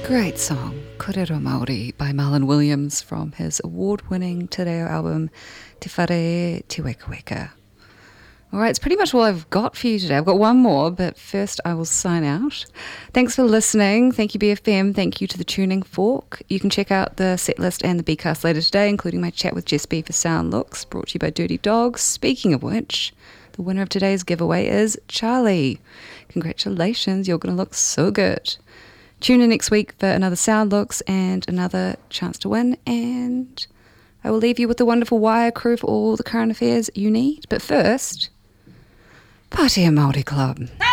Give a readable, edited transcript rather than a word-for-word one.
Great song, Korero Māori by Marlon Williams from his award-winning Te Reo album Te Whare Te Weka Weka. Alright, it's pretty much all I've got for you today. I've got one more, but first I will sign out. Thanks for listening. Thank you, BFM. Thank you to the Tuning Fork. You can check out the set list and the B-cast later today, including my chat with Jess B for Sound Looks, brought to you by Dirty Dogs. Speaking of which, the winner of today's giveaway is Charlie. Congratulations, you're going to look so good. Tune in next week for another Sound Looks and another chance to win, and I will leave you with the wonderful Wire crew for all the current affairs you need. But first, Pātea Māori Club.